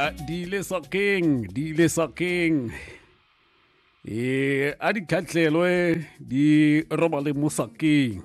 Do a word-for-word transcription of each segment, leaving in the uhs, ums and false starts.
ya di le sakeng di le sakeng e a di khatlelwe di roba le mosakeng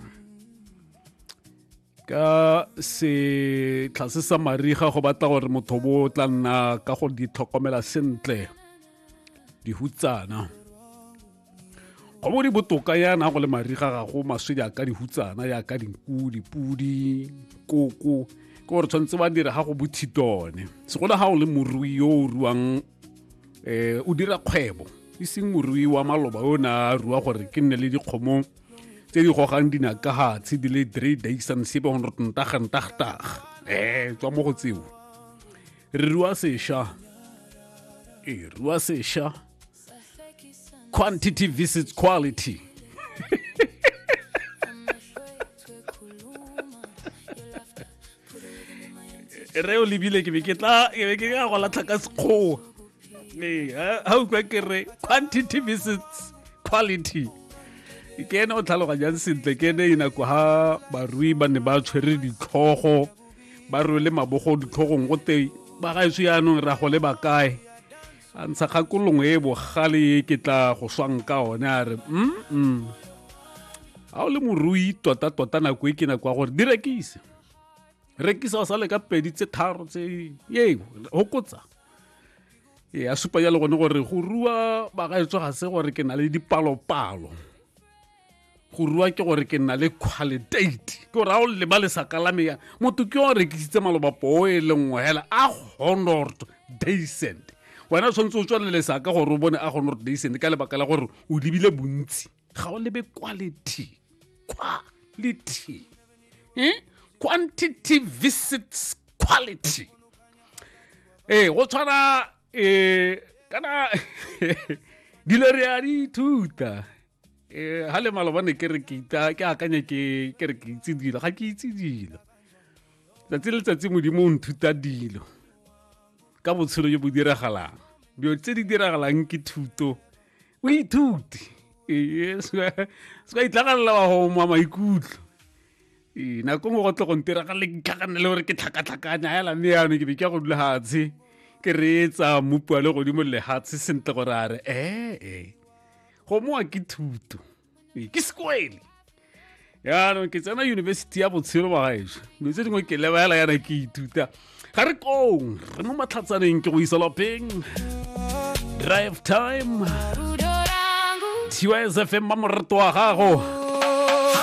ka se tlase sa mariga go batla gore motho bo tla nna ka go di tlhokomela sentle di hutsana go bo di botoka yana go le mariga ga go maswedi a ka di hutsana ya ka dinku dipudi koko ko re tshwantse ba dira ga go bothitone segolo ga o le morui yo o ruang eh o dira kgwebo e seng morui wa maloba o na rua gore ke nne le dikgomo tse di gogang dinakagatse di le three days and sebe go ntagantagtag eh tswa mo go tseo re rua sesha e rua sesha quantity visits quality re o lebile ke be ke tla ke be ke ga go latlha ka sekgowa eh ha o kwa ke re quantity visits quality ke ene o tlhaloganyang sentle ke ene ina kwa ha barui ba ne ba tshwere ditlhogo ba rwele mabogo ditlhogong go te ba ga iso yaanong ra go le bakae a ntsha kgakolong e bogale ke tla go swang ka one a re mm ha o le morui tota tota nako e ke na kwa gore direkise rekisa o sale ka pedi tse tharo tse ye hokotsa e a supa ya le gone gore go rua ba ga itso ga se gore ke na le dipalo-palo go rua ke gore ke na le quality ke gore ha o le ba le sakalame ya motho ke o rekisitse maloba po e le nngwe hela a honored decent wena tshwantse o tswalele saka gore o bone a honored decent ka lebaka la gore o lebile bontsi ga o lebe quality quality eh quantity visits quality eh go tshwana eh kana dilo re a di thuta eh ha le maloba ne ke re kita ke akanya ke ke re ke itse dilo ga ke itse dilo tsatsi le tsatsi modimo o nthuta dilo ka botshelo jo bo diragalang dilo tse di diragalang ke thuto o ithuti eh se ka itlhagalla wa go mama ikutlo e na go go tlo go ntira ga le tlhakana le gore ke tlhakatlhakanya ya la me yana ke be ke go dula hatse ke reetsa mopua le godimo le hatse sentle gore a re eh eh go moa ke thuto ke sekwele ya no ke tsena university ya botshelo ba gae no tse dingwe ke lebela yana ke ithuta ga re kong re mo matlhatsaneng ke go isa lapeng drive time T Y S F M mamorto wa gago